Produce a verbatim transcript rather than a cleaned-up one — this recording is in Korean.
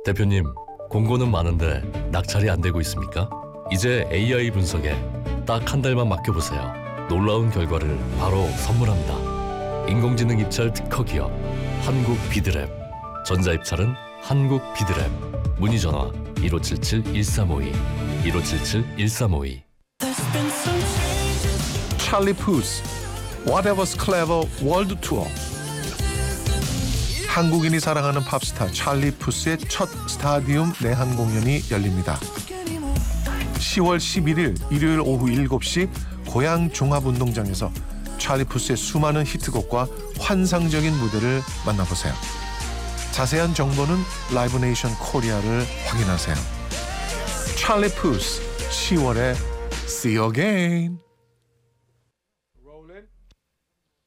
대표님, 공고는 많은데 낙찰이 안 되고 있습니까? 이제 에이아이 분석에 딱 한 달만 맡겨보세요. 놀라운 결과를 바로 선물합니다. 인공지능 입찰 특허 기업 한국 비드랩. 전자입찰은 한국 비드랩. 문의 전화 일오칠칠 일삼오이 일오칠칠 일삼오이. 찰리 푸스 Whatever's Clever 월드 투어. 한국인이 사랑하는 팝스타 찰리 푸스의 첫 스타디움 내한 공연이 열립니다. 시월 십일일 일요일 오후 일곱 시 고양 종합운동장에서 찰리 푸스의 수많은 히트곡과 환상적인 무대를 만나보세요. 자세한 정보는 라이브 네이션 코리아를 확인하세요. 찰리 푸스 시월에 See You Again.